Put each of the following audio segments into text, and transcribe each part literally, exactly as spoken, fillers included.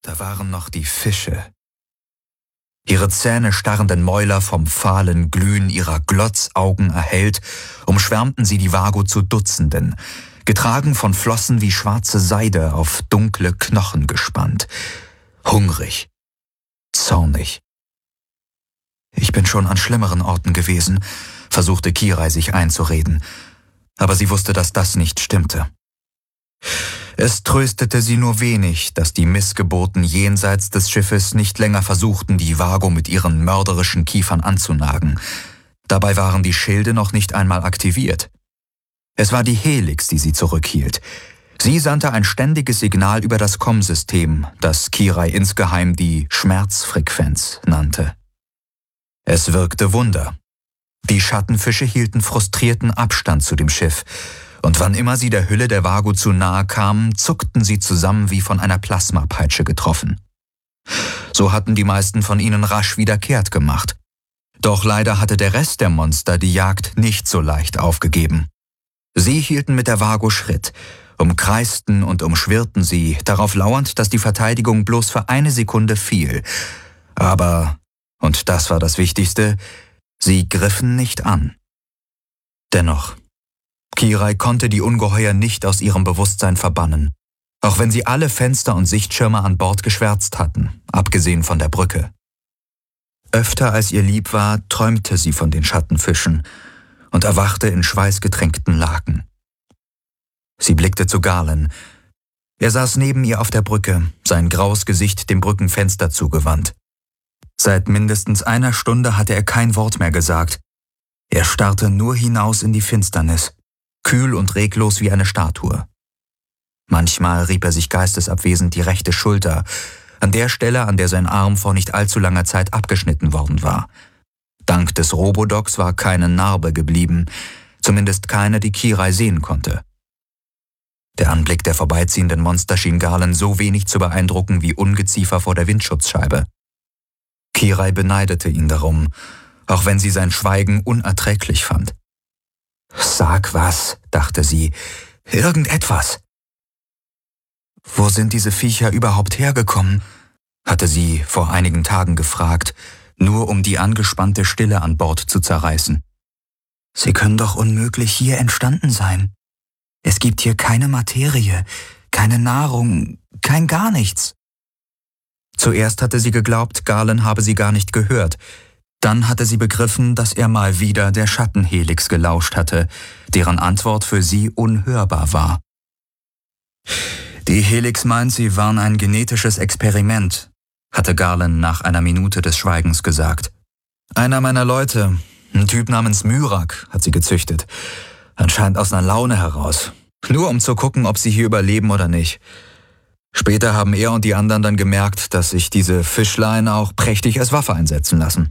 Da waren noch die Fische. Ihre zähnestarrenden Mäuler vom fahlen Glühen ihrer Glotzaugen erhellt, umschwärmten sie die Vago zu Dutzenden, getragen von Flossen wie schwarze Seide auf dunkle Knochen gespannt. Hungrig, zornig. Ich bin schon an schlimmeren Orten gewesen, versuchte Kirai sich einzureden, aber sie wusste, dass das nicht stimmte. Es tröstete sie nur wenig, dass die Missgeburten jenseits des Schiffes nicht länger versuchten, die Vago mit ihren mörderischen Kiefern anzunagen. Dabei waren die Schilde noch nicht einmal aktiviert. Es war die Helix, die sie zurückhielt. Sie sandte ein ständiges Signal über das Komm-System, das Kirai insgeheim die Schmerzfrequenz nannte. Es wirkte Wunder. Die Schattenfische hielten frustrierten Abstand zu dem Schiff, und wann immer sie der Hülle der Vago zu nahe kamen, zuckten sie zusammen wie von einer Plasmapeitsche getroffen. So hatten die meisten von ihnen rasch wieder kehrt gemacht. Doch leider hatte der Rest der Monster die Jagd nicht so leicht aufgegeben. Sie hielten mit der Vago Schritt, umkreisten und umschwirrten sie, darauf lauernd, dass die Verteidigung bloß für eine Sekunde fiel. Aber, und das war das Wichtigste, sie griffen nicht an. Dennoch, Kirai konnte die Ungeheuer nicht aus ihrem Bewusstsein verbannen, auch wenn sie alle Fenster und Sichtschirme an Bord geschwärzt hatten, abgesehen von der Brücke. Öfter als ihr lieb war, träumte sie von den Schattenfischen und erwachte in schweißgetränkten Laken. Sie blickte zu Galen. Er saß neben ihr auf der Brücke, sein graues Gesicht dem Brückenfenster zugewandt. Seit mindestens einer Stunde hatte er kein Wort mehr gesagt. Er starrte nur hinaus in die Finsternis, kühl und reglos wie eine Statue. Manchmal rieb er sich geistesabwesend die rechte Schulter, an der Stelle, an der sein Arm vor nicht allzu langer Zeit abgeschnitten worden war. Dank des Robodocs war keine Narbe geblieben, zumindest keine, die Kirai sehen konnte. Der Anblick der vorbeiziehenden Monster schien Galen so wenig zu beeindrucken wie Ungeziefer vor der Windschutzscheibe. Kirai beneidete ihn darum, auch wenn sie sein Schweigen unerträglich fand. »Sag was«, dachte sie, »irgendetwas.« »Wo sind diese Viecher überhaupt hergekommen?« hatte sie vor einigen Tagen gefragt, nur um die angespannte Stille an Bord zu zerreißen. »Sie können doch unmöglich hier entstanden sein. Es gibt hier keine Materie, keine Nahrung, kein gar nichts.« Zuerst hatte sie geglaubt, Galen habe sie gar nicht gehört. Dann hatte sie begriffen, dass er mal wieder der Schattenhelix gelauscht hatte, deren Antwort für sie unhörbar war. »Die Helix meint, sie waren ein genetisches Experiment«, hatte Galen nach einer Minute des Schweigens gesagt. »Einer meiner Leute, ein Typ namens Myrak, hat sie gezüchtet. Anscheinend aus einer Laune heraus. Nur um zu gucken, ob sie hier überleben oder nicht. Später haben er und die anderen dann gemerkt, dass sich diese Fischlein auch prächtig als Waffe einsetzen lassen.«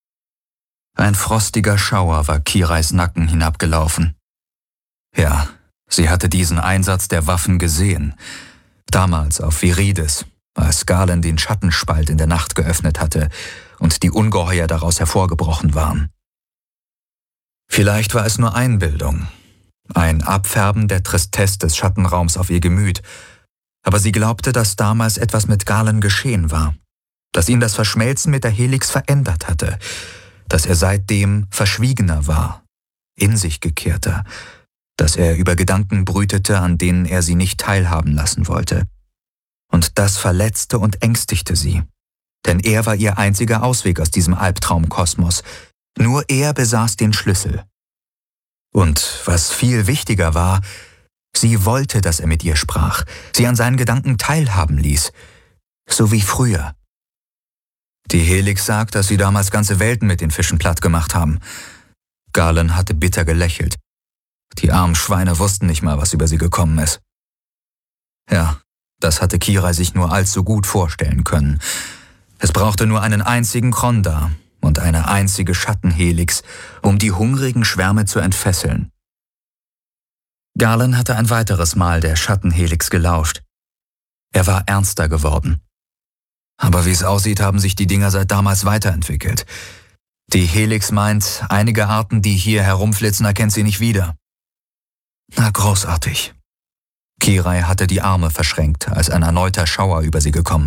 Ein frostiger Schauer war Kirais Nacken hinabgelaufen. Ja, sie hatte diesen Einsatz der Waffen gesehen. Damals auf Viridis, als Galen den Schattenspalt in der Nacht geöffnet hatte und die Ungeheuer daraus hervorgebrochen waren. Vielleicht war es nur Einbildung, ein Abfärben der Tristesse des Schattenraums auf ihr Gemüt, aber sie glaubte, dass damals etwas mit Galen geschehen war, dass ihn das Verschmelzen mit der Helix verändert hatte, dass er seitdem verschwiegener war, in sich gekehrter, dass er über Gedanken brütete, an denen er sie nicht teilhaben lassen wollte. Und das verletzte und ängstigte sie, denn er war ihr einziger Ausweg aus diesem Albtraumkosmos. Nur er besaß den Schlüssel. Und was viel wichtiger war, sie wollte, dass er mit ihr sprach, sie an seinen Gedanken teilhaben ließ, so wie früher. Die Helix sagt, dass sie damals ganze Welten mit den Fischen platt gemacht haben. Galen hatte bitter gelächelt. Die armen Schweine wussten nicht mal, was über sie gekommen ist. Ja, das hatte Kirai sich nur allzu gut vorstellen können. Es brauchte nur einen einzigen Kronda und eine einzige Schattenhelix, um die hungrigen Schwärme zu entfesseln. Galen hatte ein weiteres Mal der Schattenhelix gelauscht. Er war ernster geworden. Aber wie es aussieht, haben sich die Dinger seit damals weiterentwickelt. Die Helix meint, einige Arten, die hier herumflitzen, erkennt sie nicht wieder. Na, großartig. Kirai hatte die Arme verschränkt, als ein erneuter Schauer über sie gekommen